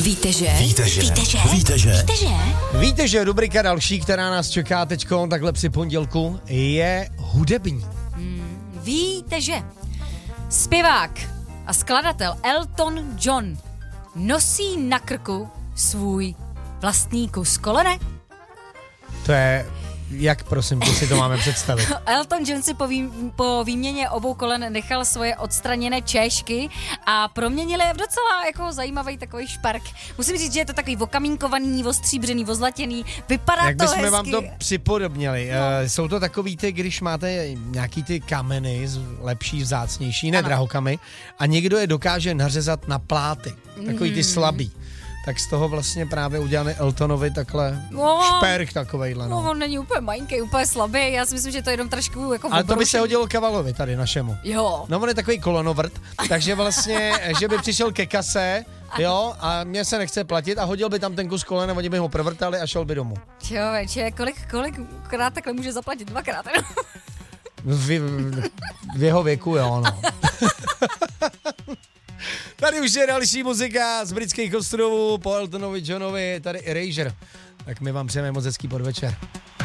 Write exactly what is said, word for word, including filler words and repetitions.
Víte, že? Víte, že? Víte, že? Víte, že? Víte, že? Víte, že rubrika další, která nás čeká teďko takhle při pondělku, je hudební. Hmm, víte, že? Zpěvák a skladatel Elton John nosí na krku svůj vlastní kus kolene? To je, jak prosím, tě si to máme představit? Elton John si po, vý, po výměně obou kolen nechal svoje odstraněné čéšky a proměnil je v docela jako zajímavý takový špark. Musím říct, že je to takový okamínkovaný, ostříbřený, ozlatěný, vypadá Jak to bychom hezky. vám to připodobnili? No. Uh, jsou to takový ty, když máte nějaký ty kameny, z- lepší, vzácnější, ne Ano. drahokamy, a někdo je dokáže nařezat na pláty, takový ty Mm. slabý. Tak z toho vlastně právě udělali Eltonovi takhle No. šperk takovejhle. No, No. on není úplně malinký, úplně slabý, já si myslím, že to je jenom trošku jako Ale to by se obroušený. hodilo Kavalovi tady našemu. Jo. No on je takový kolonovrt, takže vlastně, že by přišel ke kase, jo, a mě se nechce platit a hodil by tam ten kus kolene, oni by ho provrtali a šel by domů. Jo, veče, kolik, kolikrát takhle může zaplatit? Dvakrát, no. V, v jeho věku, jo, no. Tady už je další muzika z britských ostrovů po Eltonovi Johnovi, tady Erasure. Tak my vám přejeme moc hezký podvečer.